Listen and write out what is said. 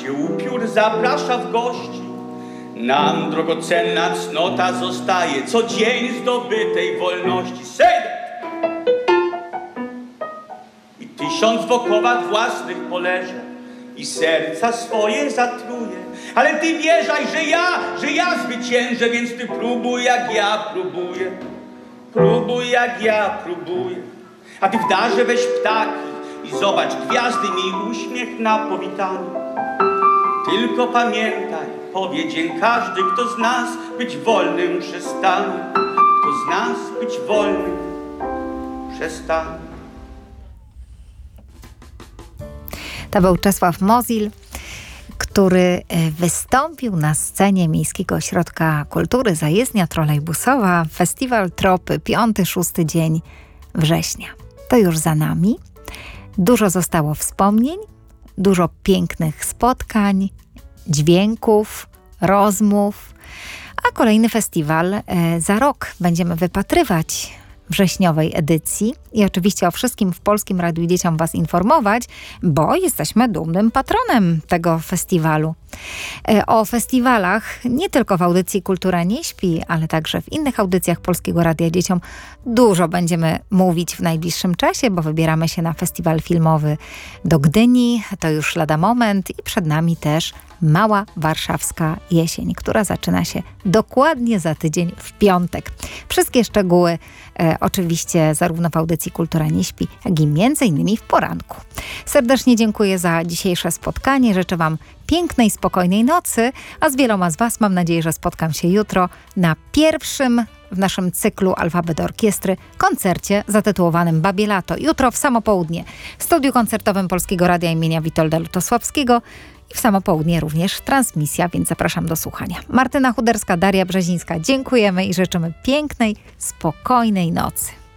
się upiór zaprasza w gości. Nam drogocenna cnota zostaje co dzień zdobytej wolności. Sejdę! I 1000 w okowach własnych poleże i serca swoje zatruje. Ale ty wierzaj, że ja zwyciężę, więc ty próbuj jak ja próbuję. Próbuj jak ja próbuję. A ty w darze weź ptaki i zobacz gwiazdy, mi uśmiech na powitanie. Tylko pamiętaj, powie dzień każdy, kto z nas być wolnym przestanie. Kto z nas być wolnym przestanie. To był Czesław Mozil, który wystąpił na scenie Miejskiego Ośrodka Kultury Zajezdnia Trolejbusowa, Festiwal Tropy, 5-6 dzień września. To już za nami. Dużo zostało wspomnień, dużo pięknych spotkań, dźwięków, rozmów, a kolejny festiwal za rok będziemy wypatrywać wrześniowej edycji i oczywiście o wszystkim w Polskim Radiu Dzieciom Was informować, bo jesteśmy dumnym patronem tego festiwalu. O festiwalach nie tylko w audycji Kultura nie śpi, ale także w innych audycjach Polskiego Radia Dzieciom dużo będziemy mówić w najbliższym czasie, bo wybieramy się na festiwal filmowy do Gdyni, to już lada moment i przed nami też Mała Warszawska Jesień, która zaczyna się dokładnie za tydzień w piątek. Wszystkie szczegóły oczywiście zarówno w audycji Kultura nie śpi, jak i między innymi w poranku. Serdecznie dziękuję za dzisiejsze spotkanie. Życzę Wam pięknej, spokojnej nocy, a z wieloma z Was mam nadzieję, że spotkam się jutro na pierwszym w naszym cyklu Alfabet Orkiestry koncercie zatytułowanym Babie Lato. Jutro w samo południe w studiu koncertowym Polskiego Radia imienia Witolda Lutosławskiego i w samo południe również transmisja, więc zapraszam do słuchania. Martyna Chuderska, Daria Brzezińska, dziękujemy i życzymy pięknej, spokojnej nocy.